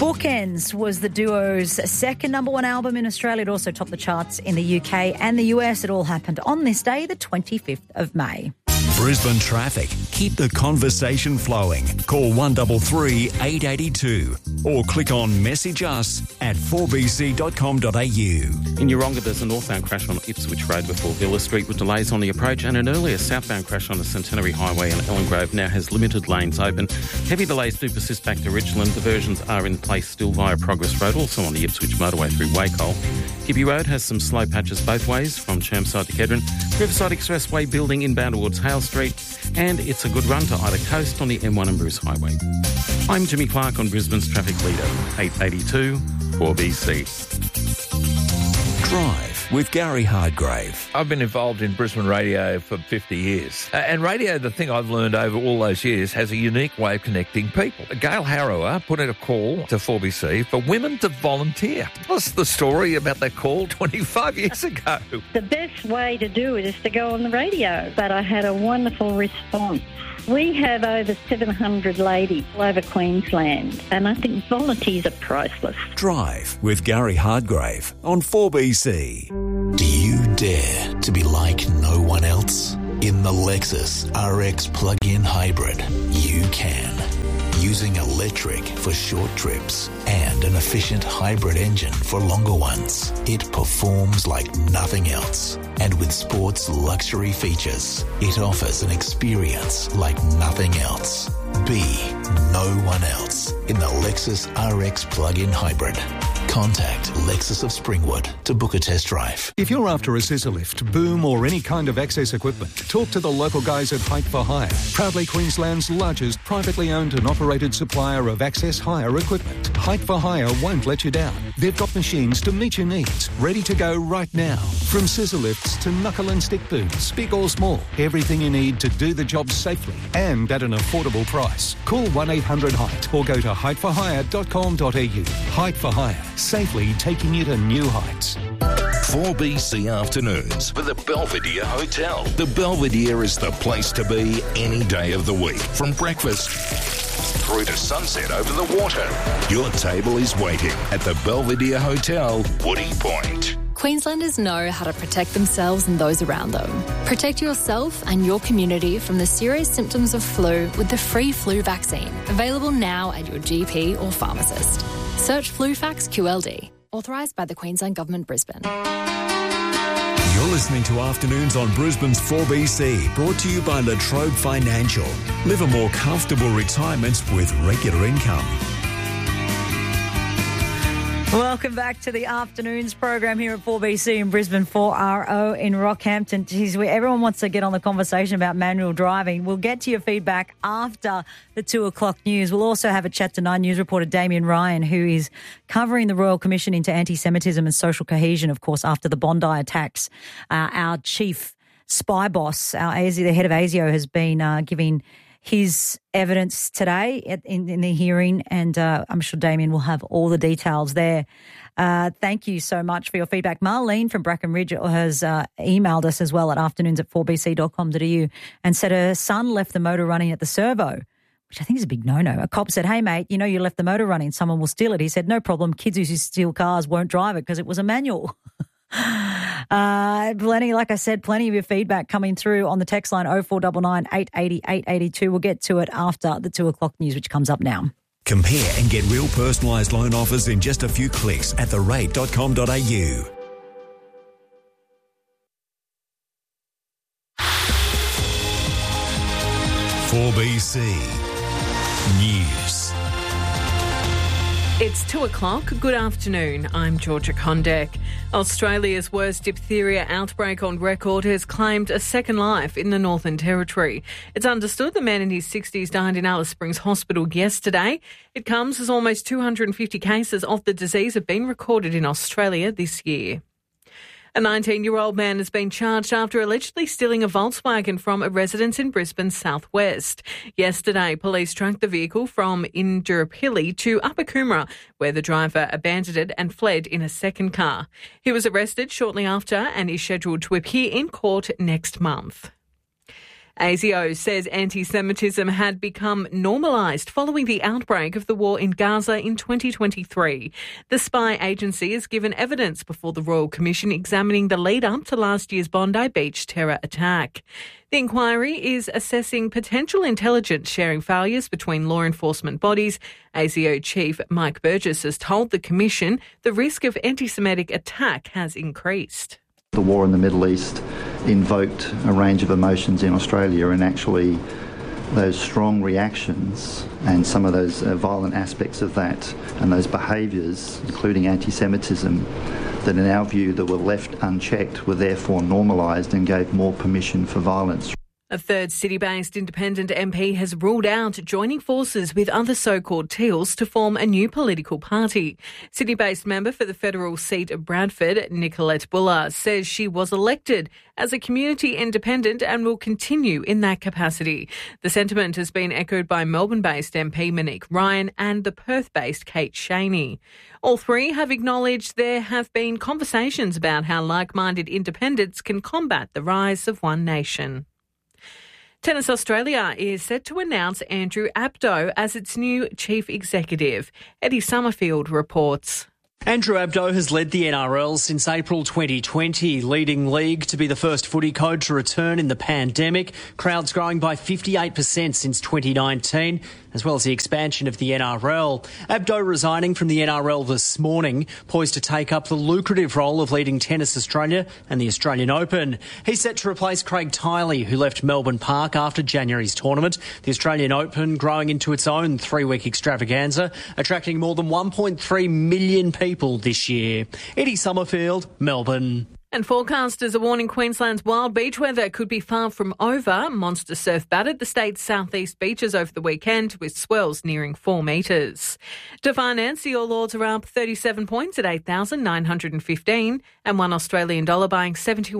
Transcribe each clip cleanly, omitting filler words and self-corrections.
Bookends was the duo's second number one album in Australia. It also topped the charts in the UK and the US. It all happened on this day, the 25th of May. Brisbane traffic. Keep the conversation flowing. Call 133 882 or click on message us at 4bc.com.au. In Yeronga, there's a northbound crash on Ipswich Road before Villa Street with delays on the approach, and an earlier southbound crash on the Centenary Highway in Ellen Grove now has limited lanes open. Heavy delays do persist back to Richland. Diversions are in place still via Progress Road, also on the Ipswich motorway through Wacol. Kibby Road has some slow patches both ways from Chermside to Kedron. Riverside Expressway building inbound towards Hale Street, and it's a good run to either coast on the M1 and Bruce Highway. I'm Jimmy Clark on Brisbane's Traffic Leader, 882 4BC. Drive with Gary Hardgrave. I've been involved in Brisbane radio for 50 years. And radio, the thing I've learned over all those years, has a unique way of connecting people. Gail Harrower put out a call to 4BC for women to volunteer. Tell us the story about that call 25 years ago. The best way to do it is to go on the radio. But I had a wonderful response. We have over 700 ladies all over Queensland, and I think volunteers are priceless. Drive with Gary Hardgrave on 4BC. Do you dare to be like no one else? In the Lexus RX plug-in hybrid, you can. Using electric for short trips and an efficient hybrid engine for longer ones, it performs like nothing else. And with sports luxury features, it offers an experience like nothing else. Be no one else in the Lexus RX plug-in hybrid. Contact Lexus of Springwood to book a test drive. If you're after a scissor lift, boom or any kind of access equipment, talk to the local guys at Height for Hire. Proudly Queensland's largest privately owned and operated supplier of access hire equipment. Height for Hire won't let you down. They've got machines to meet your needs, ready to go right now. From scissor lifts to knuckle and stick booms, big or small, everything you need to do the job safely and at an affordable price. Call 1-800-HEIGHT or go to heightforhire.com.au. Height for Hire. Safely taking you to new heights. 4BC Afternoons for the Belvedere Hotel. The Belvedere is the place to be any day of the week. From breakfast through to sunset over the water. Your table is waiting at the Belvedere Hotel, Woody Point. Queenslanders know how to protect themselves and those around them. Protect yourself and your community from the serious symptoms of flu with the free flu vaccine, available now at your GP or pharmacist. Search FluFax QLD, authorised by the Queensland Government, Brisbane. You're listening to Afternoons on Brisbane's 4BC, brought to you by La Trobe Financial. Live a more comfortable retirement with regular income. Welcome back to the Afternoons program here at 4BC in Brisbane, 4RO in Rockhampton. Geez, everyone wants to get on the conversation about manual driving. We'll get to your feedback after the 2 o'clock news. We'll also have a chat to 9 News reporter Damien Ryan, who is covering the Royal Commission into Anti-Semitism and Social Cohesion, of course, after the Bondi attacks. Our chief spy boss, the head of ASIO, has been giving his evidence today in the hearing, and I'm sure Damien will have all the details there. Thank you so much for your feedback. Marlene from Bracken Ridge has emailed us as well at afternoons@4bc.com.au and said her son left the motor running at the servo, which I think is a big no-no. A cop said, "Hey, mate, you know you left the motor running. Someone will steal it." He said, "No problem. Kids who steal cars won't drive it because it was a manual." Like I said, plenty of your feedback coming through on the text line 0499 880 882. We'll get to it after the 2 o'clock news, which comes up now. Compare and get real personalised loan offers in just a few clicks at therate.com.au. (4BC) News. It's 2 o'clock. Good afternoon. I'm Georgia Condek. Australia's worst diphtheria outbreak on record has claimed a second life in the Northern Territory. It's understood the man in his 60s died in Alice Springs Hospital yesterday. It comes as almost 250 cases of the disease have been recorded in Australia this year. A 19-year-old man has been charged after allegedly stealing a Volkswagen from a residence in Brisbane's southwest. Yesterday, police tracked the vehicle from Indooroopilly to Upper Coomera, where the driver abandoned it and fled in a second car. He was arrested shortly after and is scheduled to appear in court next month. ASIO says anti-Semitism had become normalised following the outbreak of the war in Gaza in 2023. The spy agency has given evidence before the Royal Commission examining the lead-up to last year's Bondi Beach terror attack. The inquiry is assessing potential intelligence sharing failures between law enforcement bodies. ASIO Chief Mike Burgess has told the Commission the risk of anti-Semitic attack has increased. The war in the Middle East invoked a range of emotions in Australia, and actually those strong reactions and some of those violent aspects of that and those behaviours, including anti-Semitism, that in our view that were left unchecked were therefore normalised and gave more permission for violence. A third city-based independent MP has ruled out joining forces with other so-called Teals to form a new political party. City-based member for the federal seat of Bradford, Nicolette Buller, says she was elected as a community independent and will continue in that capacity. The sentiment has been echoed by Melbourne-based MP Monique Ryan and the Perth-based Kate Shaney. All three have acknowledged there have been conversations about how like-minded independents can combat the rise of one nation. Tennis Australia is set to announce Andrew Abdo as its new chief executive. Eddie Summerfield reports. Andrew Abdo has led the NRL since April 2020, leading league to be the first footy code to return in the pandemic. Crowds growing by 58% since 2019, as well as the expansion of the NRL. Abdo resigning from the NRL this morning, poised to take up the lucrative role of leading Tennis Australia and the Australian Open. He's set to replace Craig Tiley, who left Melbourne Park after January's tournament. The Australian Open growing into its own three-week extravaganza, attracting more than 1.3 million people this year. Eddie Summerfield, Melbourne. And forecasters are warning Queensland's wild beach weather could be far from over. Monster surf battered the state's southeast beaches over the weekend, with swells nearing 4 metres. To finance, the All Ords are up 37 points at 8,915 and $1 Australian dollar buying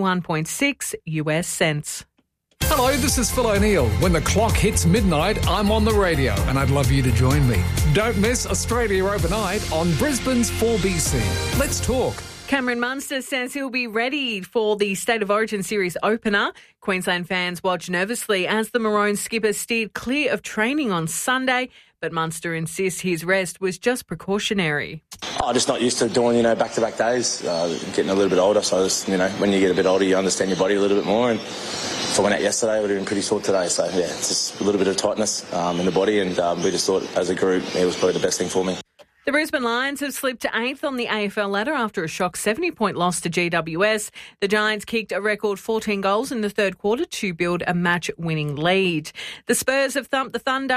71.6 US cents. Hello, this is Phil O'Neill. When the clock hits midnight, I'm on the radio and I'd love you to join me. Don't miss Australia Overnight on Brisbane's 4BC. Let's talk. Cameron Munster says he'll be ready for the State of Origin Series opener. Queensland fans watched nervously as the Maroon skipper steered clear of training on Sunday, but Munster insists his rest was just precautionary. Just not used to doing, back-to-back days, getting a little bit older. So, when you get a bit older, you understand your body a little bit more. And if I went out yesterday, I would have been pretty sore today. So, yeah, it's just a little bit of tightness in the body. And we just thought, as a group, it was probably the best thing for me. The Brisbane Lions have slipped to 8th on the AFL ladder after a shock 70-point loss to GWS. The Giants kicked a record 14 goals in the third quarter to build a match-winning lead. The Spurs have thumped the Thunder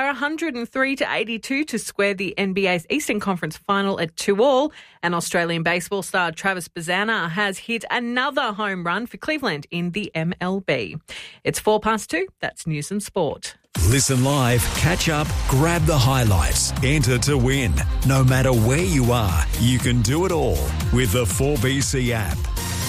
103-82 to square the NBA's Eastern Conference final at 2-2. And Australian baseball star Travis Bazzana has hit another home run for Cleveland in the MLB. It's 2:04. That's news and sport. Listen live, catch up, grab the highlights, enter to win. No matter where you are, you can do it all with the 4BC app.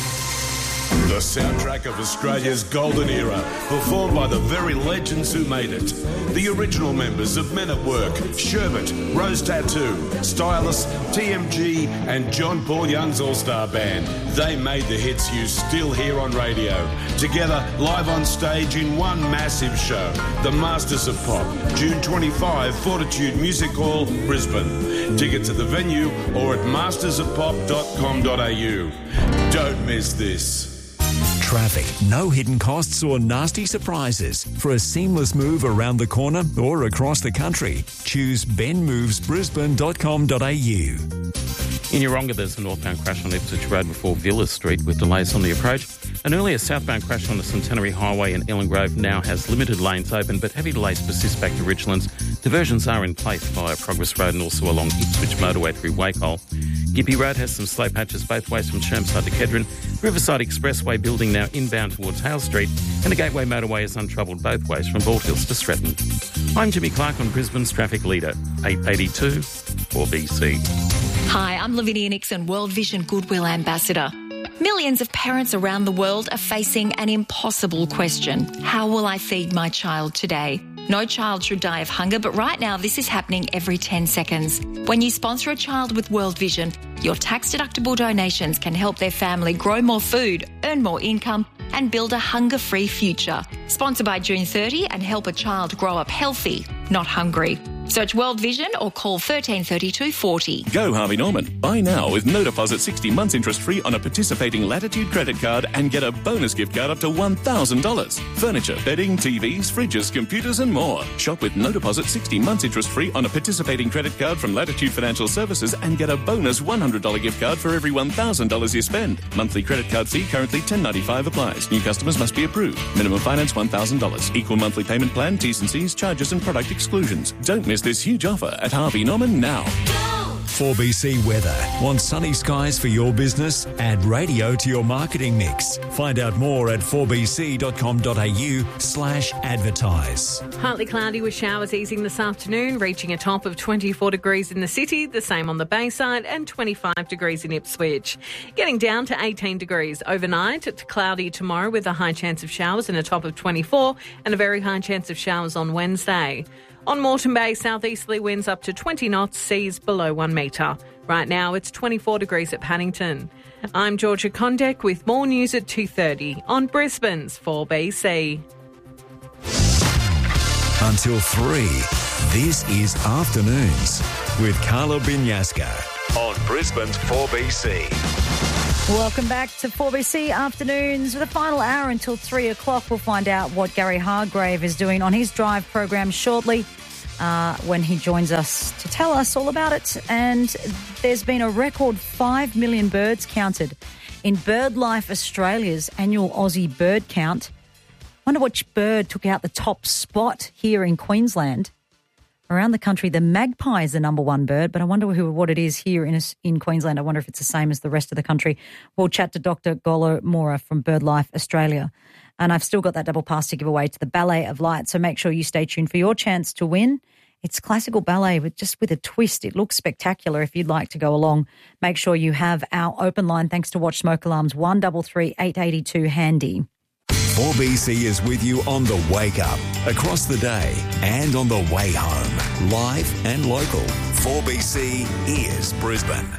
The soundtrack of Australia's golden era, performed by the very legends who made it. The original members of Men at Work, Sherbet, Rose Tattoo, Stylus, TMG and John Paul Young's All-Star Band. They made the hits you still hear on radio. Together, live on stage in one massive show. The Masters of Pop, June 25, Fortitude Music Hall, Brisbane. Tickets at the venue or at mastersofpop.com.au. Don't miss this. Traffic, no hidden costs or nasty surprises. For a seamless move around the corner or across the country, choose benmovesbrisbane.com.au. In Yeronga, there's a northbound crash on Ipswich Road before Villa Street with delays on the approach. An earlier southbound crash on the Centenary Highway in Ellen Grove now has limited lanes open, but heavy delays persist back to Richlands. Diversions are in place via Progress Road and also along Ipswich Motorway through Wakehole. Gippy Road has some slow patches both ways from Chermside to Kedron. Riverside Expressway building now inbound towards Hale Street, and the Gateway Motorway is untroubled both ways from Bald Hills to Stretton. I'm Jimmy Clark on Brisbane's Traffic Leader, 882 4BC. Hi, I'm Lavinia Nixon, World Vision Goodwill Ambassador. Millions of parents around the world are facing an impossible question. How will I feed my child today? No child should die of hunger, but right now this is happening every 10 seconds. When you sponsor a child with World Vision, your tax-deductible donations can help their family grow more food, earn more income, and build a hunger-free future. Sponsored by June 30 and help a child grow up healthy, not hungry. Search World Vision or call 1332 40. Go Harvey Norman. Buy now with no deposit 60 months interest free on a participating Latitude credit card and get a bonus gift card up to $1,000. Furniture, bedding, TVs, fridges, computers and more. Shop with no deposit 60 months interest free on a participating credit card from Latitude Financial Services and get a bonus $100 gift card for every $1,000 you spend. Monthly credit card fee currently $10.95 applies. New customers must be approved. Minimum finance $1,000. Equal monthly payment plan, T's and C's, charges and product exclusions. Don't miss this huge offer at Harvey Norman now. 4BC Weather. Want sunny skies for your business? Add radio to your marketing mix. Find out more at 4bc.com.au/advertise. Partly cloudy with showers easing this afternoon, reaching a top of 24 degrees in the city, the same on the Bayside, and 25 degrees in Ipswich. Getting down to 18 degrees overnight. It's cloudy tomorrow with a high chance of showers and a top of 24 and a very high chance of showers on Wednesday. On Moreton Bay, southeasterly winds up to 20 knots, seas below 1 metre. Right now, it's 24 degrees at Paddington. I'm Georgia Condek with more news at 2:30 on Brisbane's 4BC. Until 3, this is Afternoons with Carla Binyaska on Brisbane's 4BC. Welcome back to 4BC Afternoons. With the final hour until 3 o'clock, we'll find out what Gary Hargrave is doing on his drive program shortly when he joins us to tell us all about it. And there's been a record 5 million birds counted in BirdLife Australia's annual Aussie bird count. Wonder which bird took out the top spot here in Queensland. Around the country, the magpie is the number one bird, but I wonder what it is here in Queensland. I wonder if it's the same as the rest of the country. We'll chat to Dr. Golo Mora from BirdLife Australia. And I've still got that double pass to give away to the Ballet of Light, so make sure you stay tuned for your chance to win. It's classical ballet with a twist. It looks spectacular. If you'd like to go along, make sure you have our open line, thanks to Watch Smoke Alarms, 133 882 handy. 4BC is with you on the wake up, across the day and on the way home. Live and local. 4BC is Brisbane.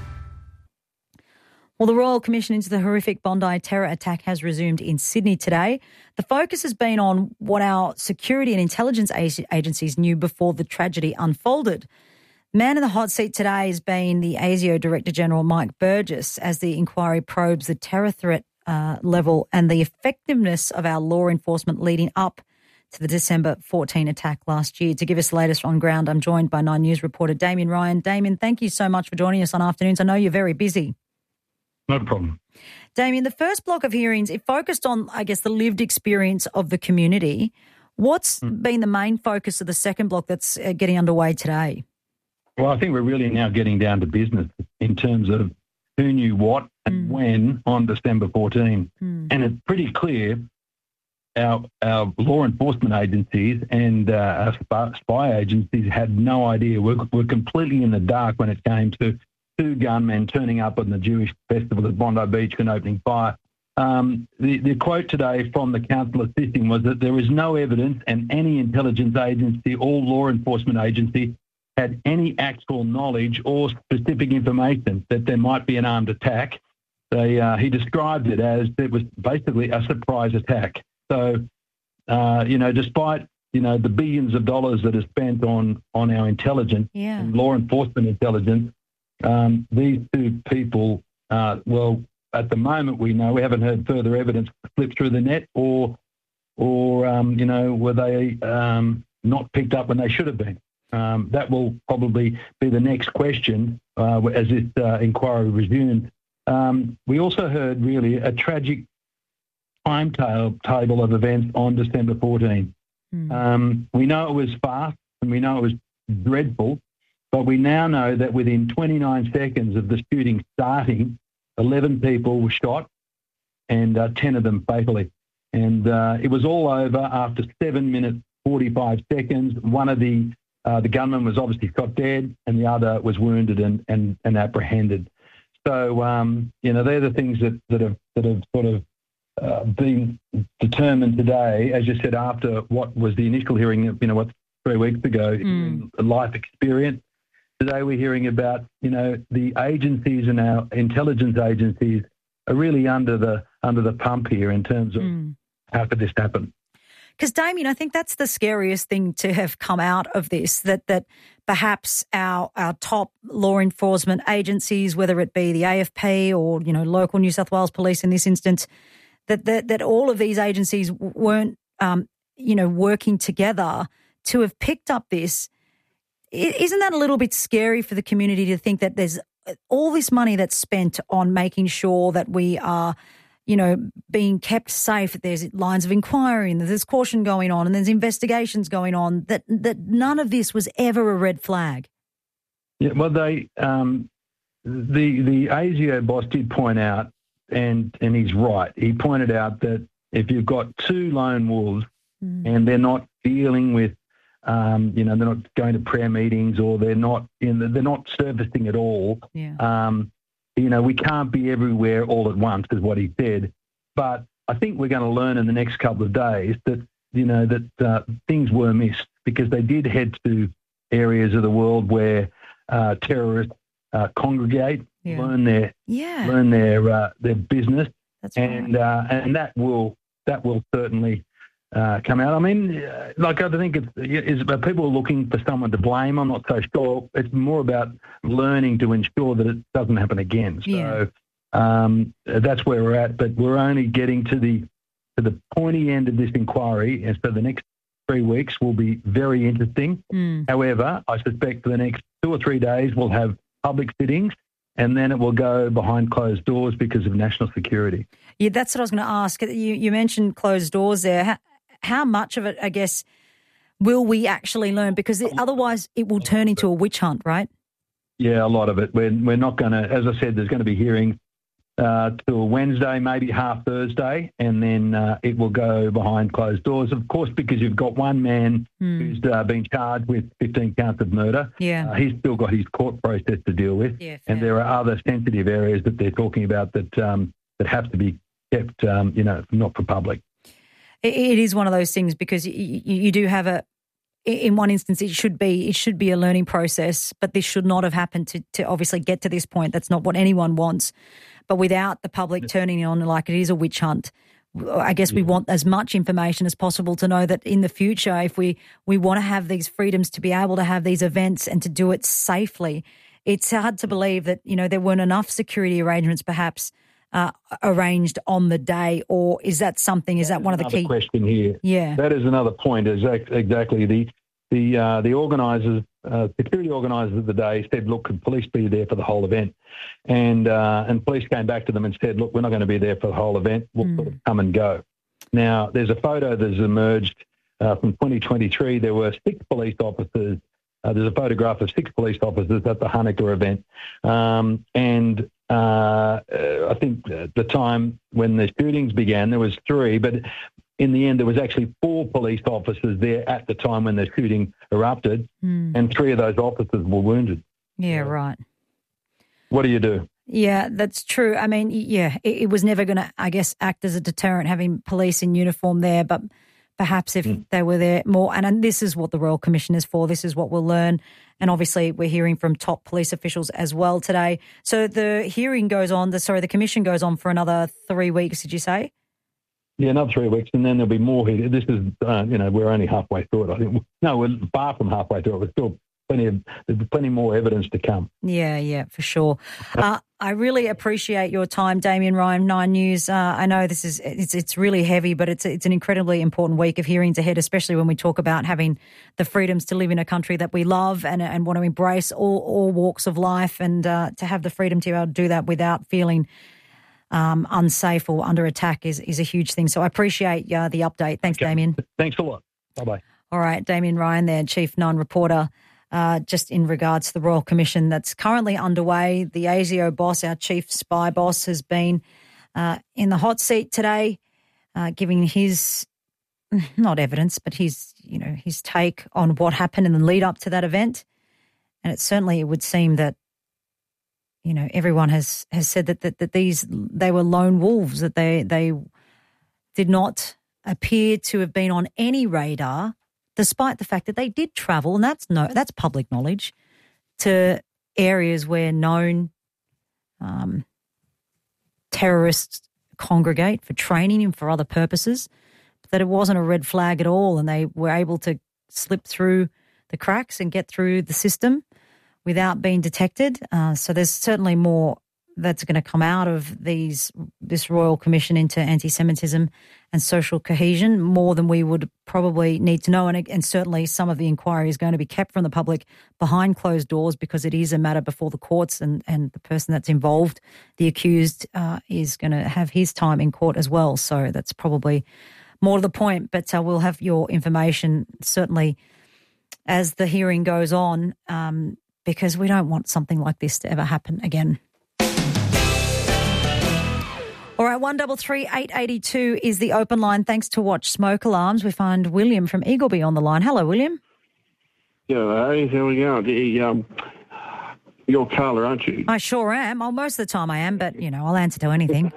Well, the Royal Commission into the horrific Bondi terror attack has resumed in Sydney today. The focus has been on what our security and intelligence agencies knew before the tragedy unfolded. Man in the hot seat today has been the ASIO Director General Mike Burgess as the inquiry probes the terror threat level and the effectiveness of our law enforcement leading up to the December 14 attack last year. To give us the latest on ground, I'm joined by 9 News reporter Damien Ryan. Damien, thank you so much for joining us on Afternoons. I know you're very busy. No problem. Damien, the first block of hearings, it focused on, I guess, the lived experience of the community. What's been the main focus of the second block that's getting underway today? Well, I think we're really now getting down to business in terms of who knew what and when on December 14. And it's pretty clear our law enforcement agencies and our spy agencies had no idea. We're completely in the dark when it came to 2 gunmen turning up on the Jewish festival at Bondi Beach and opening fire. The quote today from the counsel assisting was that there is no evidence and any intelligence agency or law enforcement agency had any actual knowledge or specific information that there might be an armed attack. He described it as it was basically a surprise attack. So, despite, the billions of dollars that are spent on our intelligence and law enforcement intelligence, these 2 people, at the moment we know, we haven't heard further evidence slip through the net or were they not picked up when they should have been. That will probably be the next question as this inquiry resumes. We also heard really a tragic timetable of events on December 14. We know it was fast and we know it was dreadful, but we now know that within 29 seconds of the shooting starting, 11 people were shot and 10 of them fatally. And it was all over after 7 minutes, 45 seconds. One of the gunman was obviously shot dead and the other was wounded and apprehended. So, they're the things that have sort of been determined today, as you said, after what was the initial hearing, 3 weeks ago, life experience. Today we're hearing about, the agencies and our intelligence agencies really under the pump here in terms of how could this happen. Because, Damien, I think that's the scariest thing to have come out of this, that perhaps our top law enforcement agencies, whether it be the AFP or, local New South Wales Police in this instance, that all of these agencies weren't, working together to have picked up this. Isn't that a little bit scary for the community to think that there's all this money that's spent on making sure that we are being kept safe? There's lines of inquiry and there's caution going on and there's investigations going on, that none of this was ever a red flag. Yeah, well, the ASIO boss did point out, and he's right. He pointed out that if you've got two lone wolves and they're not dealing with, they're not going to prayer meetings or they're not surfacing at all. Yeah. We can't be everywhere all at once, is what he said. But I think we're going to learn in the next couple of days that, that things were missed, because they did head to areas of the world where terrorists congregate, learn their business, and that will certainly come out. I mean, I think it's people are looking for someone to blame. I'm not so sure. It's more about learning to ensure that it doesn't happen again. So that's where we're at. But we're only getting to the pointy end of this inquiry, and so the next 3 weeks will be very interesting. However, I suspect for the next 2 or 3 days we'll have public sittings, and then it will go behind closed doors because of national security. Yeah, that's what I was going to ask. You mentioned closed doors there. How much of it, I guess, will we actually learn? Because otherwise it will turn into a witch hunt, right? Yeah, a lot of it. We're not going to, as I said, there's going to be hearings till Wednesday, maybe half Thursday, and then it will go behind closed doors, of course, because you've got one man who's been charged with 15 counts of murder. Yeah. He's still got his court process to deal with. Yeah, and there are other sensitive areas that they're talking about that have to be kept, not for public. It is one of those things, because you do have in one instance, it should be a learning process, but this should not have happened to obviously get to this point. That's not what anyone wants. But without the public turning on like it is a witch hunt, I guess we want as much information as possible to know that in the future, if we want to have these freedoms to be able to have these events and to do it safely, it's hard to believe that, there weren't enough security arrangements perhaps arranged on the day, or is that one of the key question here? Yeah, that is another point. Exactly. The organisers, security organisers of the day said, "Look, could police be there for the whole event?" And police came back to them and said, "Look, we're not going to be there for the whole event. We'll sort of come and go." Now, there's a photo that's emerged from 2023. There were 6 police officers. There's a photograph of 6 police officers at the Hanukkah event, and I think at the time when the shootings began, there was 3, but in the end there was actually 4 police officers there at the time when the shooting erupted, and 3 of those officers were wounded. Yeah, right. What do you do? Yeah, that's true. I mean, it was never going to, I guess, act as a deterrent having police in uniform there, but perhaps if they were there more, and this is what the Royal Commission is for, this is what we'll learn. And obviously we're hearing from top police officials as well today. So the hearing goes on, the commission goes on for another 3 weeks, did you say? Yeah, another 3 weeks, and then there'll be more here. This is, we're only halfway through it, I think. No, we're far from halfway through it. We're still there's plenty more evidence to come. Yeah, for sure. I really appreciate your time, Damien Ryan, 9 News. I know it's really heavy, but it's an incredibly important week of hearings ahead, especially when we talk about having the freedoms to live in a country that we love and want to embrace all walks of life, and to have the freedom to be able to do that without feeling unsafe or under attack is a huge thing. So I appreciate the update. Thanks, Damien. Thanks a lot. Bye-bye. All right, Damien Ryan there, Chief Nine reporter. Just in regards to the Royal Commission that's currently underway, the ASIO boss, our chief spy boss, has been in the hot seat today, giving his, not evidence, but his take on what happened in the lead up to that event. And it would seem that, everyone has said that they were lone wolves, that they did not appear to have been on any radar, despite the fact that they did travel, and that's public knowledge, to areas where known terrorists congregate for training and for other purposes, that it wasn't a red flag at all, and they were able to slip through the cracks and get through the system without being detected. So there's certainly more that's going to come out of this Royal Commission into anti-Semitism and social cohesion, more than we would probably need to know. And certainly some of the inquiry is going to be kept from the public behind closed doors, because it is a matter before the courts, and the person that's involved, the accused, is going to have his time in court as well. So that's probably more to the point. But we'll have your information certainly as the hearing goes on, because we don't want something like this to ever happen again. All right, 133 882 is the open line. Thanks to Watch Smoke Alarms. We find William from Eagleby on the line. Hello, William. Yeah, hey, how are we going? You're Carla, aren't you? I sure am. Well, most of the time I am, but, I'll answer to anything.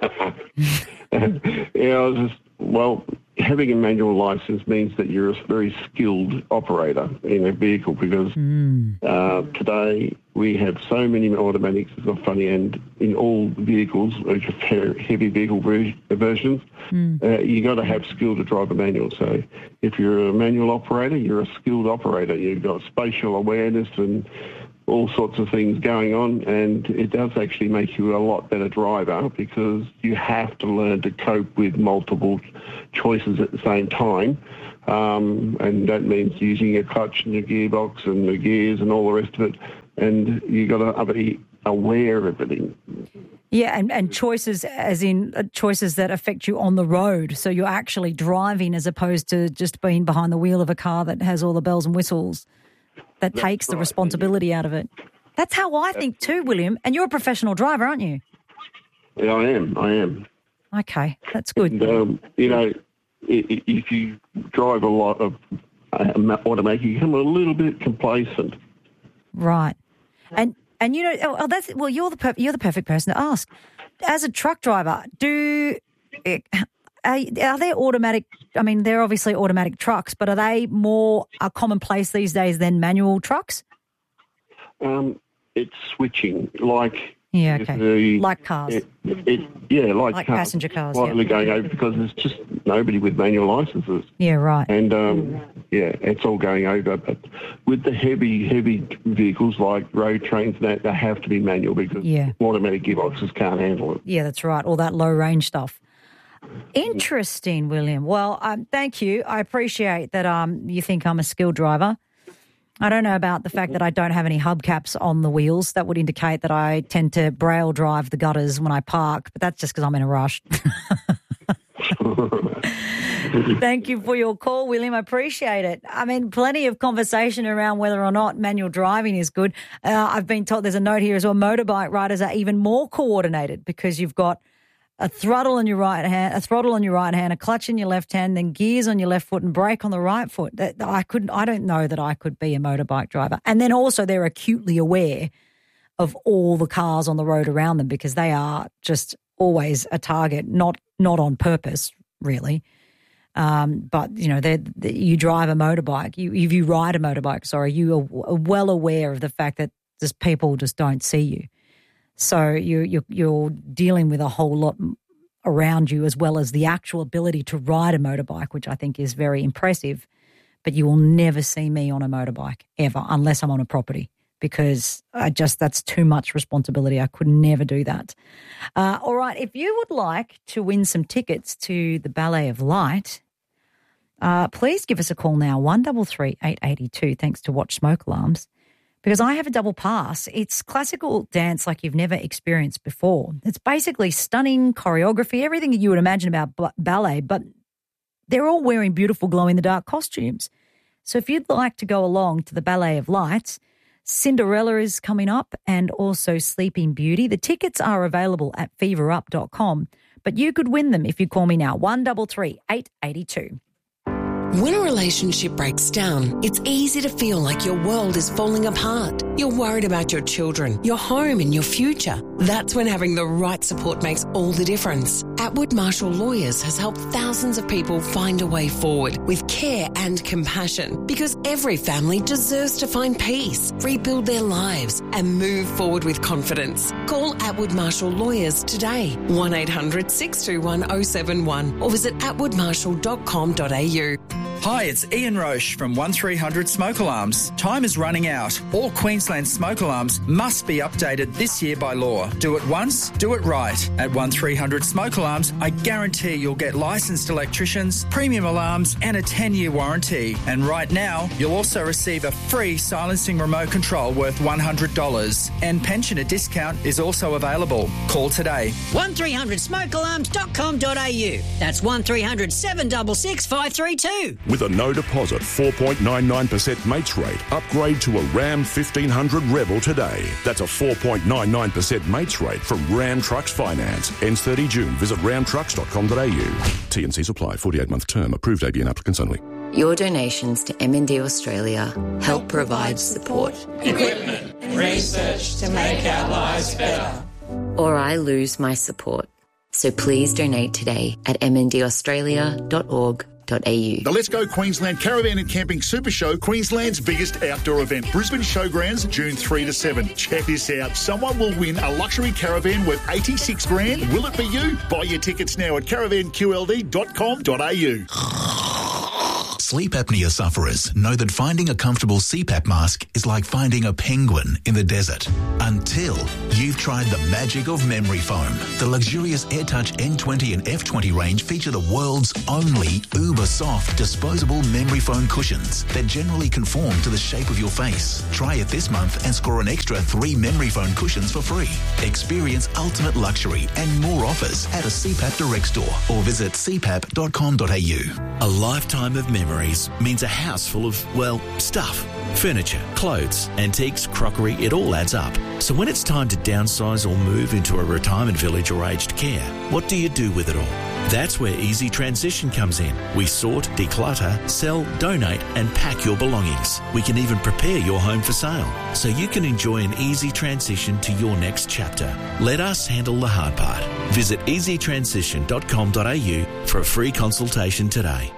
Yeah, having a manual license means that you're a very skilled operator in a vehicle, because today we have so many automatics, it's not funny, and in all vehicles, which are heavy vehicle versions, you got to have skill to drive a manual. So if you're a manual operator, you're a skilled operator. You've got spatial awareness and all sorts of things going on, and it does actually make you a lot better driver, because you have to learn to cope with multiple choices at the same time, and that means using a clutch and a gearbox and the gears and all the rest of it, and you got to be aware of everything. Yeah, and choices as in choices that affect you on the road, so you're actually driving as opposed to just being behind the wheel of a car that has all the bells and whistles. That takes the responsibility out of it. That's how I think too, William. And you're a professional driver, aren't you? Yeah, I am. Okay, that's good. And, if you drive a lot of automatic, you become a little bit complacent. Right. And you're the perfect person to ask. As a truck driver, are they automatic? I mean, they're obviously automatic trucks, but are they more commonplace these days than manual trucks? It's switching, like like cars. Like cars, passenger cars. Slightly going over, because there's just nobody with manual licenses. Yeah, right. And it's all going over. But with the heavy vehicles like road trains, that they have to be manual, because automatic gearboxes can't handle it. Yeah, that's right. All that low range stuff. Interesting, William. Well, thank you. I appreciate that you think I'm a skilled driver. I don't know about the fact that I don't have any hubcaps on the wheels. That would indicate that I tend to braille drive the gutters when I park, but that's just because I'm in a rush. Thank you for your call, William. I appreciate it. I mean, plenty of conversation around whether or not manual driving is good. I've been told, there's a note here as well, motorbike riders are even more coordinated, because you've got a throttle on your right hand, a clutch in your left hand, then gears on your left foot and brake on the right foot. I don't know that I could be a motorbike driver. And then also they're acutely aware of all the cars on the road around them, because they are just always a target, not on purpose, really. But you drive a motorbike. If you ride a motorbike, you are well aware of the fact that just people just don't see you. So you're dealing with a whole lot around you, as well as the actual ability to ride a motorbike, which I think is very impressive. But you will never see me on a motorbike ever, unless I'm on a property, because that's too much responsibility. I could never do that. All right, if you would like to win some tickets to the Ballet of Light, please give us a call now, 133 882, thanks to Watch Smoke Alarms. Because I have a double pass. It's classical dance like you've never experienced before. It's basically stunning choreography, everything that you would imagine about ballet, but they're all wearing beautiful glow-in-the-dark costumes. So if you'd like to go along to the Ballet of Lights, Cinderella is coming up, and also Sleeping Beauty. The tickets are available at feverup.com, but you could win them if you call me now, 133 882. When a relationship breaks down, it's easy to feel like your world is falling apart. You're worried about your children, your home and your future. That's when having the right support makes all the difference. Atwood Marshall Lawyers has helped thousands of people find a way forward with care and compassion, because every family deserves to find peace, rebuild their lives and move forward with confidence. Call Atwood Marshall Lawyers today, 1800 621 071, or visit atwoodmarshall.com.au. Hi, it's Ian Roche from 1300 Smoke Alarms. Time is running out. All Queensland smoke alarms must be updated this year by law. Do it once, do it right. At 1300 Smoke Alarms, I guarantee you'll get licensed electricians, premium alarms and a 10-year warranty. And right now, you'll also receive a free silencing remote control worth $100. And pensioner discount is also available. Call today. 1300smokealarms.com.au. That's 1300 766 532. With a no deposit 4.99% mates rate, upgrade to a Ram 1500 Rebel today. That's a 4.99% mates rate from Ram Trucks Finance. Ends 30 June. Visit ramtrucks.com.au. T&Cs apply. 48-month term. Approved ABN applicants only. Your donations to MND Australia help provide support, equipment, and research to make our lives better. or I lose my support. So please donate today at mndaustralia.org.au. The Let's Go Queensland Caravan and Camping Super Show, Queensland's biggest outdoor event. Brisbane Showgrounds, June 3 to 7. Check this out. Someone will win a luxury caravan worth $86,000. Will it be you? Buy your tickets now at caravanqld.com.au. Sleep apnea sufferers know that finding a comfortable CPAP mask is like finding a penguin in the desert. Until you've tried the magic of memory foam. The luxurious AirTouch N20 and F20 range feature the world's only uber-soft disposable memory foam cushions that generally conform to the shape of your face. Try it this month and score an extra 3 memory foam cushions for free. Experience ultimate luxury and more offers at a CPAP Direct store or visit cpap.com.au. A lifetime of memories means a house full of, well, stuff. Furniture, clothes, antiques, crockery, it all adds up. So when it's time to downsize or move into a retirement village or aged care, what do you do with it all? That's where Easy Transition comes in. We sort, declutter, sell, donate and pack your belongings. We can even prepare your home for sale so you can enjoy an easy transition to your next chapter. Let us handle the hard part. Visit easytransition.com.au for a free consultation today.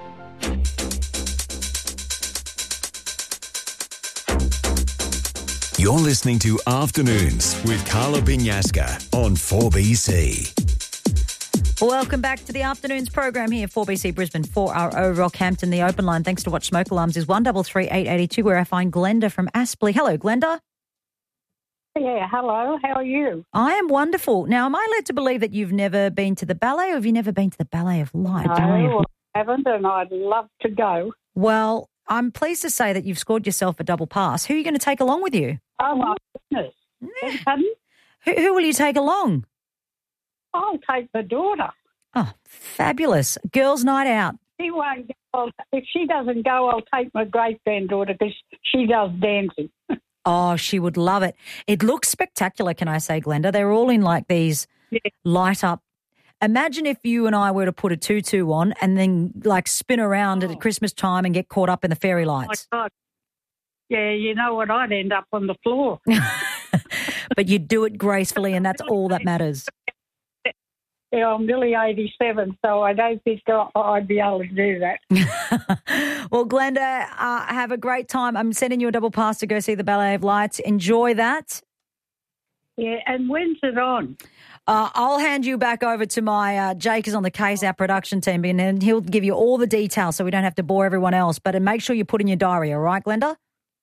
You're listening to Afternoons with Carla Binyaska on 4BC. Welcome back to the Afternoons program here, 4BC Brisbane, 4RO Rockhampton. The open line, thanks to Watch Smoke Alarms, is 133 882, where I find Glenda from Aspley. Hello, Glenda. Yeah, hello. How are you? I am wonderful. Now, am I led to believe that you've never been to the ballet, or have you never been to the Ballet of Light? No, I haven't, and I'd love to go. Well, I'm pleased to say that you've scored yourself a double pass. Who are you going to take along with you? Oh, my goodness. Pardon? Who will you take along? I'll take the daughter. Oh, fabulous. Girls' night out. She won't go. If she doesn't go, I'll take my great-granddaughter because she does dancing. Oh, she would love it. It looks spectacular, can I say, Glenda? They're all in like these light-up. Imagine if you and I were to put a tutu on and then like spin around at Christmas time and get caught up in the fairy lights. Oh, my God. Yeah, you know what? I'd end up on the floor. But you do it gracefully, and that's all that matters. Yeah, I'm nearly 87, so I don't think I'd be able to do that. Well, Glenda, have a great time. I'm sending you a double pass to go see the Ballet of Lights. Enjoy that. Yeah, and when's it on? I'll hand you back over to my Jake is on the case, our production team, and then he'll give you all the details so we don't have to bore everyone else. But make sure you put in your diary, all right, Glenda?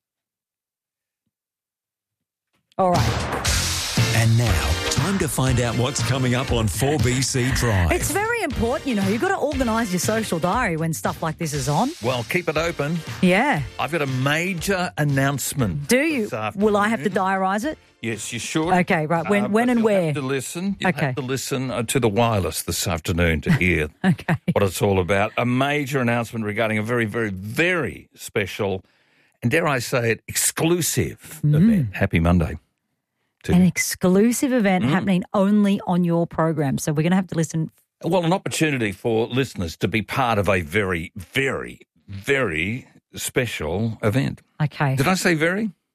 All right. And now, time to find out what's coming up on 4BC Drive. It's very important, you know. You've got to organise your social diary when stuff like this is on. Well, keep it open. Yeah. I've got a major announcement. Do you? Will I have to diarise it? Yes, you should. Okay, right. When and where? You'll have to listen. You'll have to listen to the wireless this afternoon to hear what it's all about. A major announcement regarding a very, very, very special and, dare I say it, exclusive event. Happy Monday. An exclusive event happening only on your program. So we're going to have to listen. Well, an opportunity for listeners to be part of a very, very, very special event. Okay. Did I say very?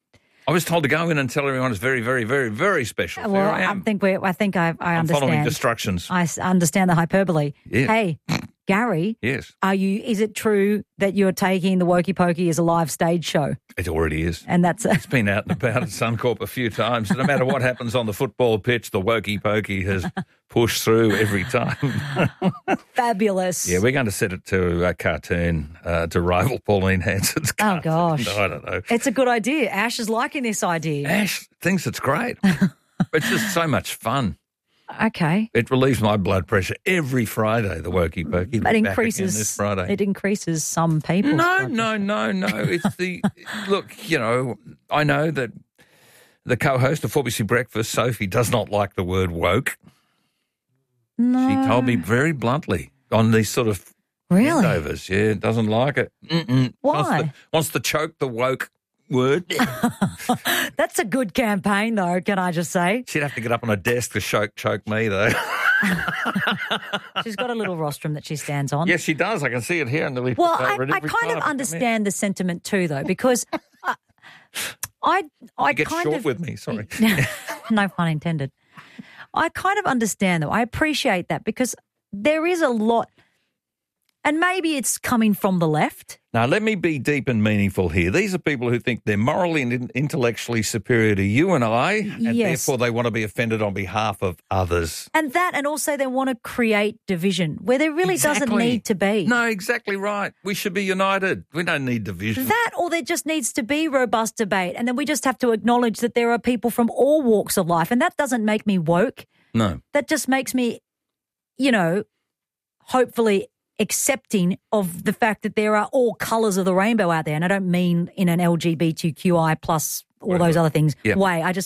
I was told to go in and tell everyone it's very, very, very, very special. Well, There I am. I think I I'm understand. following instructions. I understand the hyperbole. Yeah. Hey, Gary. Yes. Is it true that you're taking the Wokey Pokey as a live stage show? It already is. And It's been out and about at Suncorp a few times. No matter what happens on the football pitch, the Wokey Pokey has pushed through every time. Fabulous. Yeah, we're going to set it to a cartoon to rival Pauline Hanson's cartoon. Oh, gosh. I don't know. It's a good idea. Ash is liking this idea. Ash thinks it's great. It's just so much fun. Okay. It relieves my blood pressure every Friday, the Wokey Pokey. But this Friday. It increases some people. No. It's the look. I know that the co-host of 4BC Breakfast, Sophie, does not like the word woke. No. She told me very bluntly on these sort of really handovers. Yeah, doesn't like it. Why? Wants to choke the woke word. That's a good campaign, though, can I just say? She'd have to get up on a desk to choke me, though. She's got a little rostrum that she stands on. Yes, she does. I can see it here. Well, I kind of understand the sentiment too, though, because I get kind short of with me. Sorry, no pun intended. I kind of understand, though. I appreciate that because there is a lot, and maybe it's coming from the left. Now, let me be deep and meaningful here. These are people who think they're morally and intellectually superior to you and I, and therefore they want to be offended on behalf of others. And also they want to create division where there really doesn't need to be. No, exactly right. We should be united. We don't need division. That, or there just needs to be robust debate, and then we just have to acknowledge that there are people from all walks of life, and that doesn't make me woke. No. That just makes me, hopefully accepting of the fact that there are all colours of the rainbow out there. And I don't mean in an LGBTQI plus all those other things way.